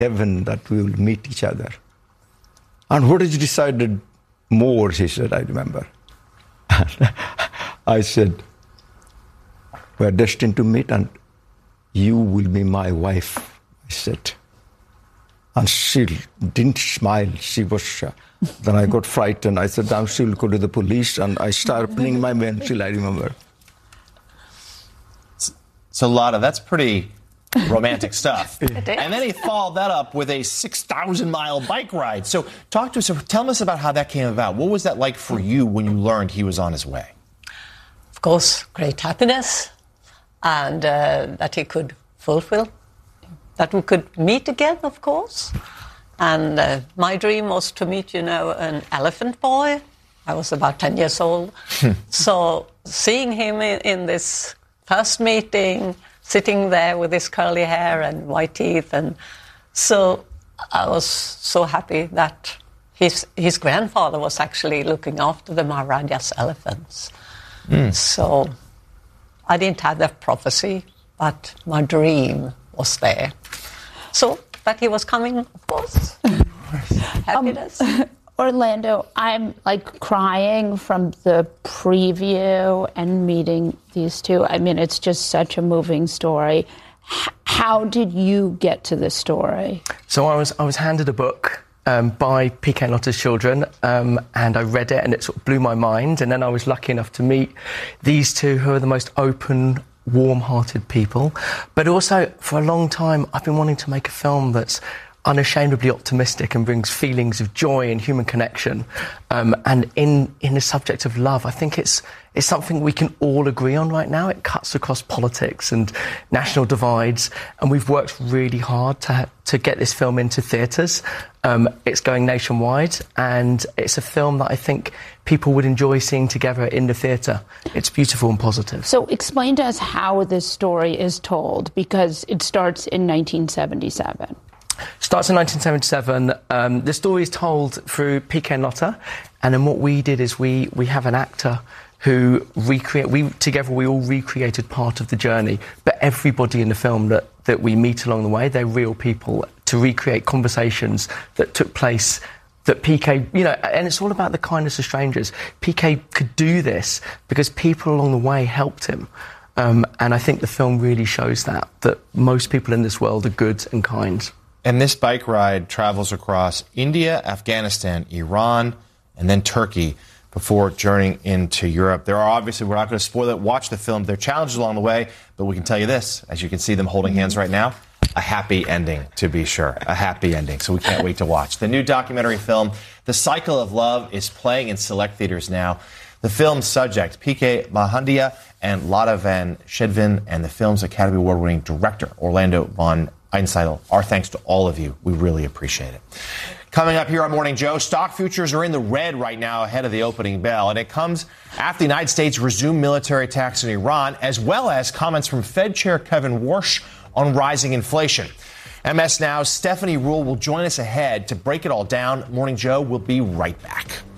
heaven that we will meet each other. And what is decided more, she said, I remember. And I said, we're destined to meet and you will be my wife, I said. And she didn't smile. She was, then I got frightened. I said, now she will go to the police. And I started opening my pencil, I remember. So, Lada, that's pretty romantic stuff. And then he followed that up with a 6,000-mile bike ride. So talk to us, tell us about how that came about. What was that like for you when you learned he was on his way? Of course, great happiness, and that he could fulfill, that we could meet again, of course. And my dream was to meet, an elephant boy. I was about 10 years old. So seeing him in this first meeting, sitting there with his curly hair and white teeth, and so I was so happy that his grandfather was actually looking after the Maharaja's elephants. So I didn't have that prophecy, but my dream was there. So that he was coming, of course. Happiness. Orlando, I'm crying from the preview and meeting these two. I mean, it's just such a moving story. How did you get to this story? So I was handed a book by PK Lotta's children, and I read it, and it sort of blew my mind. And then I was lucky enough to meet these two, who are the most open, warm-hearted people. But also, for a long time, I've been wanting to make a film that's unashamedly optimistic and brings feelings of joy and human connection. And in the subject of love, I think it's something we can all agree on right now. It cuts across politics and national divides, and we've worked really hard to get this film into theatres. It's going nationwide, and it's a film that I think people would enjoy seeing together in the theatre. It's beautiful and positive. So explain to us how this story is told, because it starts in 1977. Starts in 1977. The story is told through PK Lotta, and then what we did is we have an actor who we all recreated part of the journey, but everybody in the film that we meet along the way, they're real people, to recreate conversations that took place, that PK, and it's all about the kindness of strangers. PK could do this because people along the way helped him. And I think the film really shows that most people in this world are good and kind. And this bike ride travels across India, Afghanistan, Iran, and then Turkey before journeying into Europe. There are obviously, we're not going to spoil it, watch the film. There are challenges along the way, but we can tell you this, as you can see them holding hands right now, a happy ending, to be sure. A happy ending, so we can't wait to watch. The new documentary film, The Cycle of Love, is playing in select theaters now. The film's subject, PK Mahandia and Lada van Schedven, and the film's Academy Award-winning director, Orlando von Einsiedel. Our thanks to all of you. We really appreciate it. Coming up here on Morning Joe, stock futures are in the red right now ahead of the opening bell, and it comes after the United States resumed military attacks in Iran, as well as comments from Fed Chair Kevin Warsh on rising inflation. MS Now's Stephanie Rule will join us ahead to break it all down. Morning Joe will be right back.